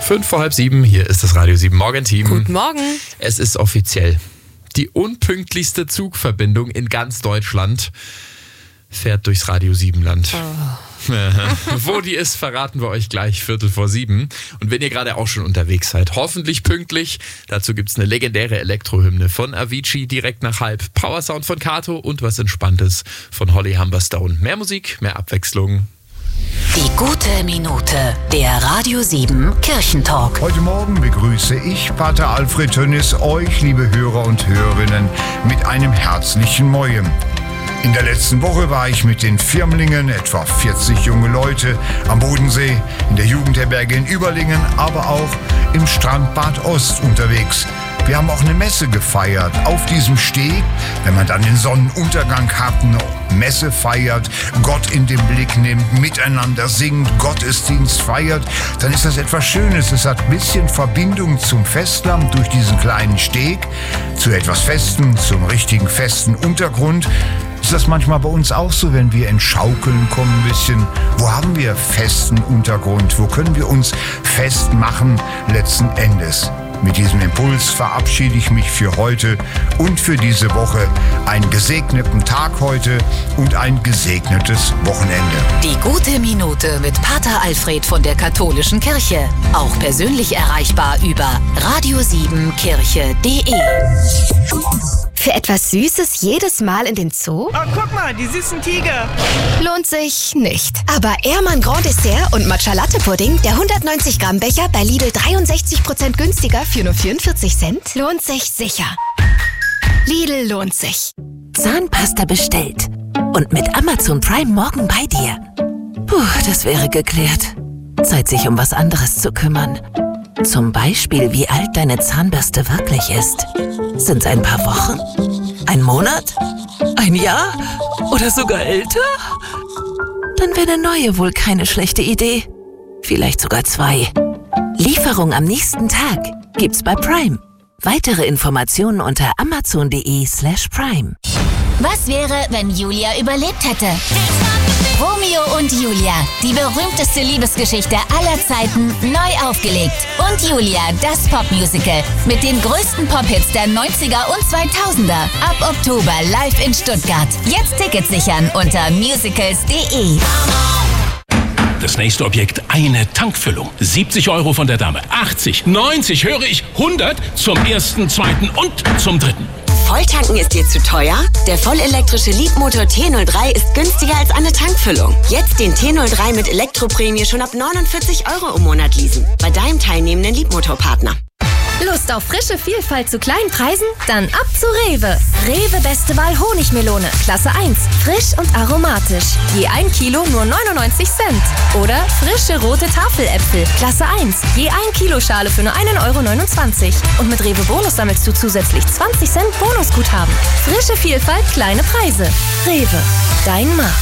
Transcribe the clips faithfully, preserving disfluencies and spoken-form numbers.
Fünf vor halb sieben, hier ist das Radio sieben Morgenteam. Guten Morgen. Es ist offiziell. Die unpünktlichste Zugverbindung in ganz Deutschland fährt durchs Radio sieben Land. Oh. Wo die ist, verraten wir euch gleich Viertel vor sieben. Und wenn ihr gerade auch schon unterwegs seid, hoffentlich pünktlich. Dazu gibt's eine legendäre Elektrohymne von Avicii direkt nach halb. Powersound von Kato und was Entspanntes von Holly Humberstone. Mehr Musik, mehr Abwechslung. Die gute Minute, der Radio sieben Kirchentalk. Heute Morgen begrüße ich, Pater Alfred Tönnis, euch, liebe Hörer und Hörerinnen, mit einem herzlichen Moin. In der letzten Woche war ich mit den Firmlingen, etwa vierzig junge Leute, am Bodensee, in der Jugendherberge in Überlingen, aber auch im Strandbad Ost unterwegs. Wir haben auch eine Messe gefeiert auf diesem Steg. Wenn man dann den Sonnenuntergang hat, eine Messe feiert, Gott in den Blick nimmt, miteinander singt, Gottesdienst feiert, dann ist das etwas Schönes. Es hat ein bisschen Verbindung zum Festland durch diesen kleinen Steg, zu etwas Festem, zum richtigen festen Untergrund. Ist das manchmal bei uns auch so, wenn wir in Schaukeln kommen ein bisschen? Wo haben wir festen Untergrund? Wo können wir uns festmachen letzten Endes? Mit diesem Impuls verabschiede ich mich für heute und für diese Woche. Einen gesegneten Tag heute und ein gesegnetes Wochenende. Die gute Minute mit Pater Alfred von der Katholischen Kirche. Auch persönlich erreichbar über radio sieben kirche punkt de. Für etwas Süßes jedes Mal in den Zoo? Oh, guck mal, die süßen Tiger. Lohnt sich nicht. Aber Ehrmann Grand Dessert und Matcha Latte Pudding, der hundertneunzig Gramm Becher bei Lidl dreiundsechzig Prozent günstiger für nur vierundvierzig Cent, lohnt sich sicher. Lidl lohnt sich. Zahnpasta bestellt. Und mit Amazon Prime morgen bei dir. Puh, das wäre geklärt. Zeit, sich um was anderes zu kümmern. Zum Beispiel, wie alt deine Zahnbürste wirklich ist. Sind's ein paar Wochen? Ein Monat? Ein Jahr? Oder sogar älter? Dann wäre eine neue wohl keine schlechte Idee. Vielleicht sogar zwei. Lieferung am nächsten Tag gibt's bei Prime. Weitere Informationen unter amazon.de slash prime. Was wäre, wenn Julia überlebt hätte? Romeo und Julia, die berühmteste Liebesgeschichte aller Zeiten, neu aufgelegt. Und Julia, das Popmusical mit den größten Pop-Hits der neunziger und zweitausender. Ab Oktober live in Stuttgart. Jetzt Tickets sichern unter musicals punkt de. Das nächste Objekt, eine Tankfüllung. siebzig Euro von der Dame, achtzig, neunzig, höre ich, hundert zum ersten, zweiten und zum dritten. Volltanken ist dir zu teuer? Der vollelektrische Leapmotor T null drei ist günstiger als eine Tankfüllung. Jetzt den T null drei mit Elektroprämie schon ab neunundvierzig Euro im Monat leasen. Bei deinem teilnehmenden Leapmotor-Partner. Lust auf frische Vielfalt zu kleinen Preisen? Dann ab zu Rewe. Rewe Beste Wahl Honigmelone, Klasse eins. Frisch und aromatisch. Je ein Kilo nur neunundneunzig Cent. Oder frische rote Tafeläpfel, Klasse eins. Je ein Kilo Schale für nur einen Euro neunundzwanzig. Und mit Rewe Bonus sammelst du zusätzlich zwanzig Cent Bonusguthaben. Frische Vielfalt, kleine Preise. Rewe, dein Markt.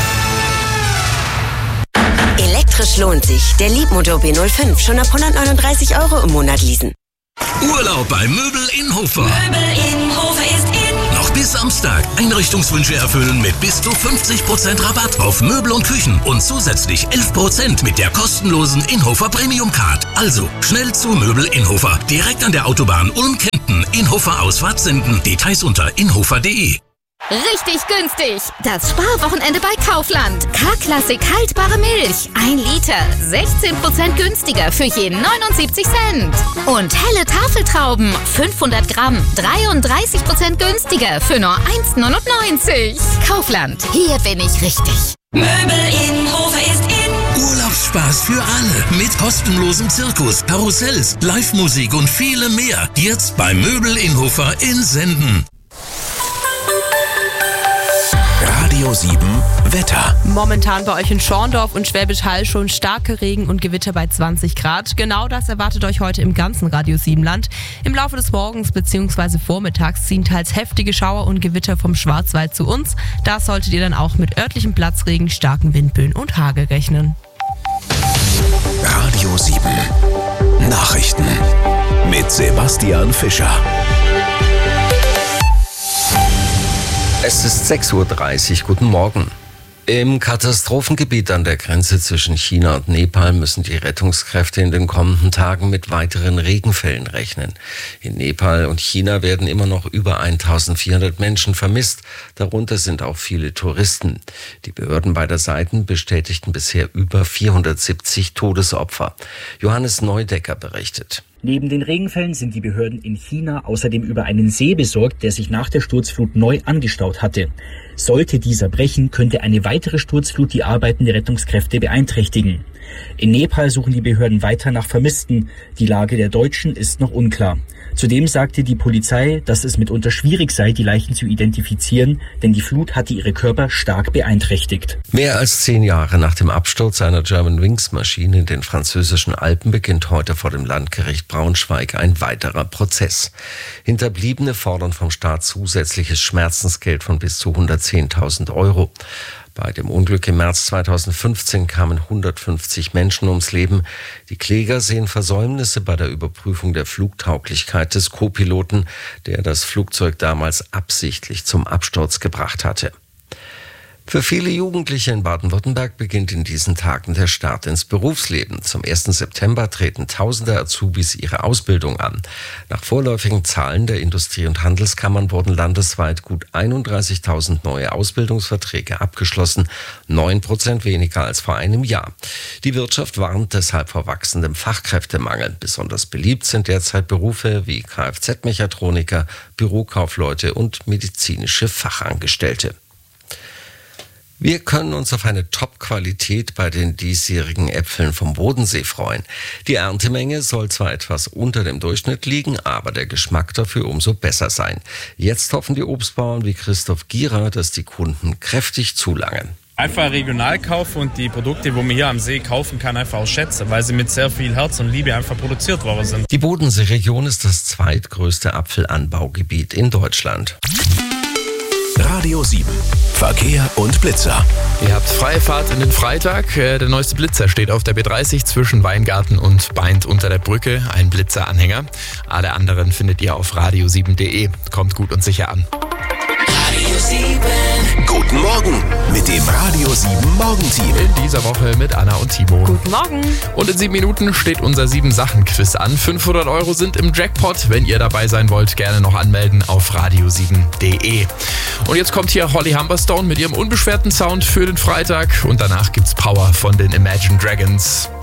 Elektrisch lohnt sich. Der Leapmotor B null fünf schon ab hundertneununddreißig Euro im Monat leasen. Urlaub bei Möbel Innhofer. Möbel Innhofer ist in. Noch bis Samstag. Einrichtungswünsche erfüllen mit bis zu fünfzig Prozent Rabatt auf Möbel und Küchen und zusätzlich elf Prozent mit der kostenlosen Innhofer Premium Card. Also schnell zu Möbel Innhofer. Direkt an der Autobahn Ulm-Kempten. Innhofer Ausfahrt Senden. Details unter innhofer punkt de. Richtig günstig. Das Sparwochenende bei Kaufland. K-Klassik haltbare Milch. Ein Liter. sechzehn Prozent günstiger für je neunundsiebzig Cent. Und helle Tafeltrauben. fünfhundert Gramm. dreiunddreißig Prozent günstiger für nur eins neunundneunzig. Kaufland. Hier bin ich richtig. Möbel Innhofer ist in. Urlaubsspaß für alle. Mit kostenlosem Zirkus, Karussells, Live-Musik und vielem mehr. Jetzt bei Möbel Innhofer in Senden. Radio sieben Wetter. Momentan bei euch in Schorndorf und Schwäbisch Hall schon starke Regen und Gewitter bei zwanzig Grad. Genau das erwartet euch heute im ganzen Radio sieben Land. Im Laufe des Morgens bzw. Vormittags ziehen teils heftige Schauer und Gewitter vom Schwarzwald zu uns. Da solltet ihr dann auch mit örtlichem Platzregen, starken Windböen und Hagel rechnen. Radio sieben Nachrichten mit Sebastian Fischer. Es ist sechs Uhr dreißig. Guten Morgen. Im Katastrophengebiet an der Grenze zwischen China und Nepal müssen die Rettungskräfte in den kommenden Tagen mit weiteren Regenfällen rechnen. In Nepal und China werden immer noch über eintausendvierhundert Menschen vermisst. Darunter sind auch viele Touristen. Die Behörden beider Seiten bestätigten bisher über vierhundertsiebzig Todesopfer. Johannes Neudecker berichtet. Neben den Regenfällen sind die Behörden in China außerdem über einen See besorgt, der sich nach der Sturzflut neu angestaut hatte. Sollte dieser brechen, könnte eine weitere Sturzflut die Arbeiten der Rettungskräfte beeinträchtigen. In Nepal suchen die Behörden weiter nach Vermissten. Die Lage der Deutschen ist noch unklar. Zudem sagte die Polizei, dass es mitunter schwierig sei, die Leichen zu identifizieren, denn die Flut hatte ihre Körper stark beeinträchtigt. Mehr als zehn Jahre nach dem Absturz einer Germanwings-Maschine in den französischen Alpen beginnt heute vor dem Landgericht Braunschweig ein weiterer Prozess. Hinterbliebene fordern vom Staat zusätzliches Schmerzensgeld von bis zu hundertzehntausend Euro. Bei dem Unglück im März zweitausendfünfzehn kamen hundertfünfzig Menschen ums Leben. Die Kläger sehen Versäumnisse bei der Überprüfung der Flugtauglichkeit des Co-Piloten, der das Flugzeug damals absichtlich zum Absturz gebracht hatte. Für viele Jugendliche in Baden-Württemberg beginnt in diesen Tagen der Start ins Berufsleben. Zum ersten September treten tausende Azubis ihre Ausbildung an. Nach vorläufigen Zahlen der Industrie- und Handelskammern wurden landesweit gut einunddreißigtausend neue Ausbildungsverträge abgeschlossen, neun Prozent weniger als vor einem Jahr. Die Wirtschaft warnt deshalb vor wachsendem Fachkräftemangel. Besonders beliebt sind derzeit Berufe wie Kfz-Mechatroniker, Bürokaufleute und medizinische Fachangestellte. Wir können uns auf eine Top-Qualität bei den diesjährigen Äpfeln vom Bodensee freuen. Die Erntemenge soll zwar etwas unter dem Durchschnitt liegen, aber der Geschmack dafür umso besser sein. Jetzt hoffen die Obstbauern wie Christoph Gierer, dass die Kunden kräftig zulangen. Einfach regional kaufen und die Produkte, wo man hier am See kaufen kann, einfach auch schätzen, weil sie mit sehr viel Herz und Liebe einfach produziert worden sind. Die Bodenseeregion ist das zweitgrößte Apfelanbaugebiet in Deutschland. Radio sieben. Verkehr und Blitzer. Ihr habt freie Fahrt in den Freitag. Der neueste Blitzer steht auf der B dreißig zwischen Weingarten und Baindt unter der Brücke. Ein Blitzeranhänger. Alle anderen findet ihr auf radio sieben punkt de. Kommt gut und sicher an. Radio sieben. Guten Morgen mit dem Radio sieben Morgenteam. In dieser Woche mit Anna und Timo. Guten Morgen. Und in sieben Minuten steht unser sieben-Sachen-Quiz an. fünfhundert Euro sind im Jackpot. Wenn ihr dabei sein wollt, gerne noch anmelden auf radio sieben punkt de. Und jetzt kommt hier Holly Humberstone mit ihrem unbeschwerten Sound für den Freitag. Und danach gibt's Power von den Imagine Dragons.